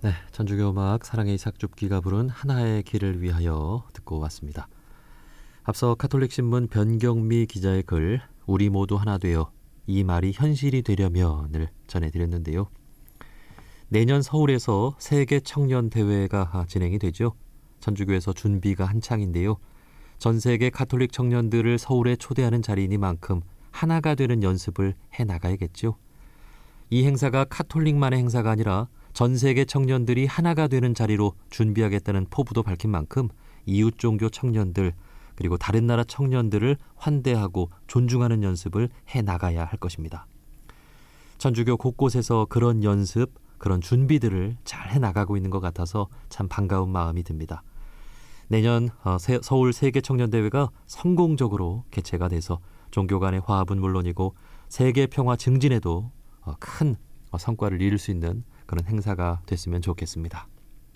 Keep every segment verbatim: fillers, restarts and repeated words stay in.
네, 천주교 음악 사랑의 이삭줍기가 부른 하나의 길을 위하여 듣고 왔습니다. 앞서 카톨릭 신문 변경미 기자의 글 우리 모두 하나 되어 이 말이 현실이 되려면을 전해드렸는데요. 내년 서울에서 세계 청년 대회가 진행이 되죠. 천주교에서 준비가 한창인데요. 전 세계 카톨릭 청년들을 서울에 초대하는 자리이니만큼 하나가 되는 연습을 해나가야겠죠. 이 행사가 카톨릭만의 행사가 아니라 전 세계 청년들이 하나가 되는 자리로 준비하겠다는 포부도 밝힌 만큼 이웃 종교 청년들 그리고 다른 나라 청년들을 환대하고 존중하는 연습을 해나가야 할 것입니다. 천주교 곳곳에서 그런 연습, 그런 준비들을 잘 해나가고 있는 것 같아서 참 반가운 마음이 듭니다. 내년 서울 세계청년대회가 성공적으로 개최가 돼서 종교 간의 화합은 물론이고 세계 평화 증진에도 큰 성과를 이룰 수 있는 그런 행사가 됐으면 좋겠습니다.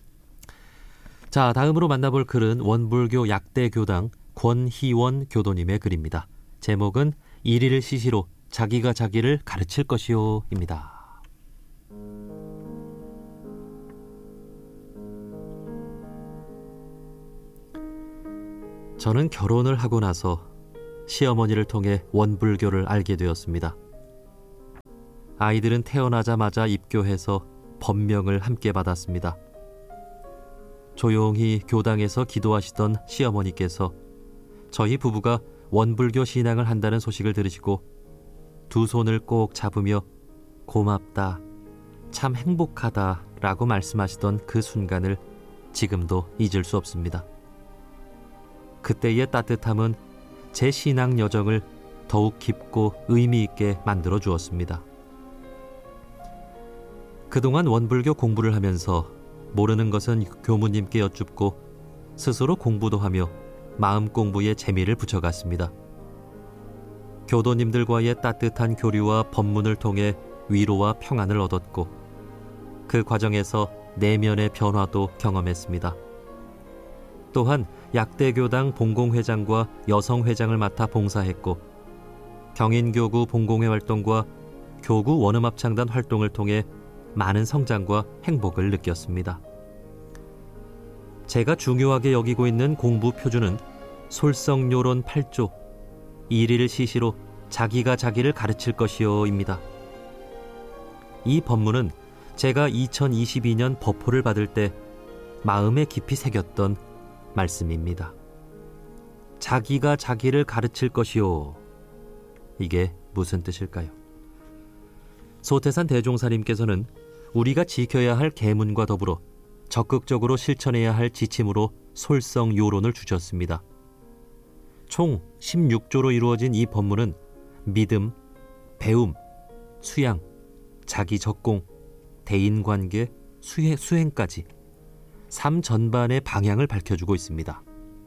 자, 다음으로 만나볼 글은 원불교 약대교당 권희원 교도님의 글입니다. 제목은 일일 시시로 자기가 자기를 가르칠 것이요 입니다. 저는 결혼을 하고 나서 시어머니를 통해 원불교를 알게 되었습니다. 아이들은 태어나자마자 입교해서 법명을 함께 받았습니다. 조용히 교당에서 기도하시던 시어머니께서 저희 부부가 원불교 신앙을 한다는 소식을 들으시고 두 손을 꼭 잡으며 고맙다, 참 행복하다 라고 말씀하시던 그 순간을 지금도 잊을 수 없습니다. 그때의 따뜻함은 제 신앙 여정을 더욱 깊고 의미 있게 만들어 주었습니다. 그동안 원불교 공부를 하면서 모르는 것은 교무님께 여쭙고 스스로 공부도 하며 마음 공부에 재미를 붙여갔습니다. 교도님들과의 따뜻한 교류와 법문을 통해 위로와 평안을 얻었고 그 과정에서 내면의 변화도 경험했습니다. 또한 약대교당 본공회장과 여성회장을 맡아 봉사했고 경인교구 본공회 활동과 교구 원음합창단 활동을 통해 많은 성장과 행복을 느꼈습니다. 제가 중요하게 여기고 있는 공부 표준은 솔성요론 팔 조 일일 시시로 자기가 자기를 가르칠 것이요 입니다. 이 법문은 제가 이천이십이 년 법호를 받을 때 마음에 깊이 새겼던 말씀입니다. 자기가 자기를 가르칠 것이요. 이게 무슨 뜻일까요? 소태산 대종사님께서는 우리가 지켜야 할 계문과 더불어 적극적으로 실천해야 할 지침으로 솔성요론을 주셨습니다. 총 십육 조로 이루어진 이 법문은 믿음, 배움, 수양, 자기적공, 대인관계, 수행, 수행까지 삶 전반의 방향을 밝혀주고 있습니다.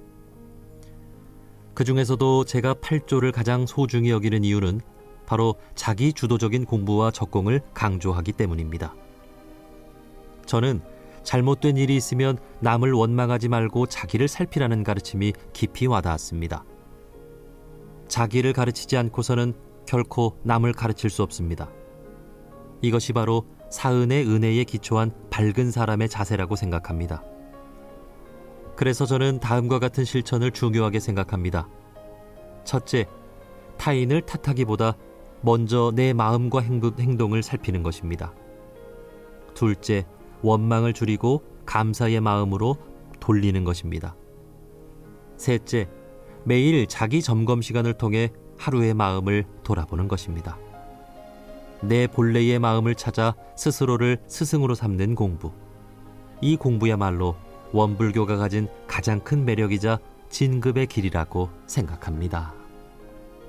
그 중에서도 제가 팔 조를 가장 소중히 여기는 이유는 바로 자기 주도적인 공부와 적공을 강조하기 때문입니다. 저는 잘못된 일이 있으면 남을 원망하지 말고 자기를 살피라는 가르침이 깊이 와닿았습니다. 자기를 가르치지 않고서는 결코 남을 가르칠 수 없습니다. 이것이 바로 사은의 은혜에 기초한 밝은 사람의 자세라고 생각합니다. 그래서 저는 다음과 같은 실천을 중요하게 생각합니다. 첫째, 타인을 탓하기보다 먼저 내 마음과 행동을 살피는 것입니다. 둘째, 원망을 줄이고 감사의 마음으로 돌리는 것입니다. 셋째, 매일 자기 점검 시간을 통해 하루의 마음을 돌아보는 것입니다. 내 본래의 마음을 찾아 스스로를 스승으로 삼는 공부. 이 공부야말로 원불교가 가진 가장 큰 매력이자 진급의 길이라고 생각합니다.